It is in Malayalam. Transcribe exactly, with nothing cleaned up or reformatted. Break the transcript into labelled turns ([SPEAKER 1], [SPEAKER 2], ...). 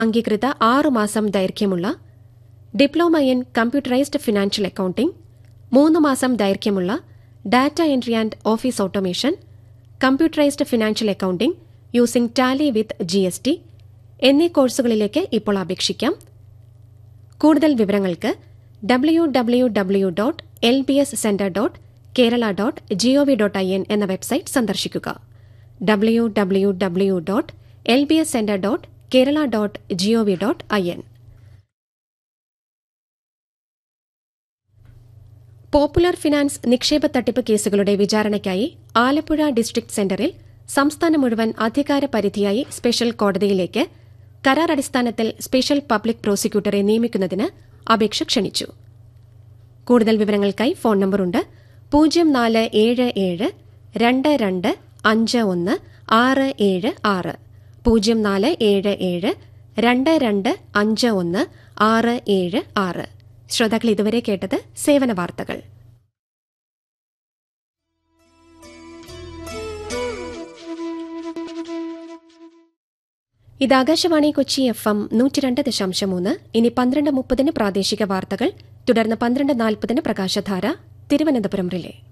[SPEAKER 1] അംഗീകൃത ആറുമാസം ദൈർഘ്യമുള്ള diploma in computerised financial accounting, മൂന്ന് മാസം ദൈർഘ്യമുള്ള data entry and office automation, computerised financial accounting using Tally with G S T എന്നീ കോഴ്സുകളിലേക്ക് ഇപ്പോൾ അപേക്ഷിക്കാം. കൂടുതൽ വിവരങ്ങൾക്ക് W W W dot L B S centre dot Kerala dot G O V dot I N എന്ന വെബ്സൈറ്റ് സന്ദർശിക്കുക. W W W dot L B S centre dot Kerala dot G O V dot I N. Popular finance നിക്ഷേപ തട്ടിപ്പ് കേസുകളുടെ വിചാരണയ്ക്കായി ആലപ്പുഴ ഡിസ്ട്രിക്ട് സെന്ററിൽ സംസ്ഥാനം മുഴുവൻ അധികാര പരിധിയായി സ്പെഷ്യൽ കോടതിയിലേക്ക് കരാർ അടിസ്ഥാനത്തിൽ സ്പെഷ്യൽ പബ്ലിക് പ്രോസിക്യൂട്ടറെ നിയമിക്കുന്നതിന് അപേക്ഷ ക്ഷണിച്ചു. കൂടുതൽ വിവരങ്ങൾക്കായി ഫോൺ നമ്പറുണ്ട് പൂജ്യം നാല് ഏഴ് ഏഴ് രണ്ട് രണ്ട് അഞ്ച് ഒന്ന് ആറ് ഏഴ് ആറ് പൂജ്യം നാല് ഏഴ് ഏഴ് രണ്ട് രണ്ട് അഞ്ച് ഒന്ന് ആറ് ഏഴ് ആറ്. ശ്രോതാക്കൾ ഇതുവരെ കേട്ടത് സേവന വാർത്തകൾ. ഇത് ആകാശവാണി കൊച്ചി എഫ് എം നൂറ്റി രണ്ട് ദശാംശം മൂന്ന്. ഇനി പന്ത്രണ്ട് മുപ്പതിന് പ്രാദേശിക വാർത്തകൾ, തുടർന്ന് പന്ത്രണ്ട് നാൽപ്പതിന് പ്രകാശധാര തിരുവനന്തപുരം റിലേ.